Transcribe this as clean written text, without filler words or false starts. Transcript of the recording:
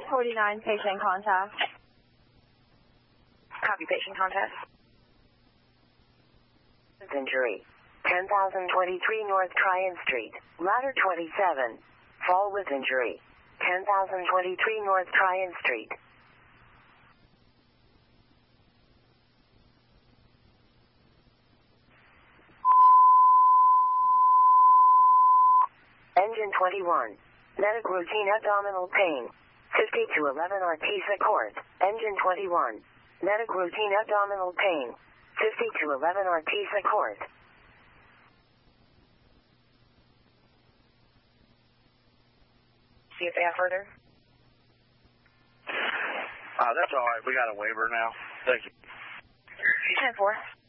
49, patient contact. Copy, patient contact. Injury. 10,023 North Tryon Street, ladder 27. Fall with injury. 10,023 North Tryon Street. Engine 21. Medic routine abdominal pain. 50 to 11 Artesia Court. Engine 21. Medic routine abdominal pain. 50 to 11 Artesia Court. See if they have further. That's all right. We got a waiver now. Thank you. 10-4.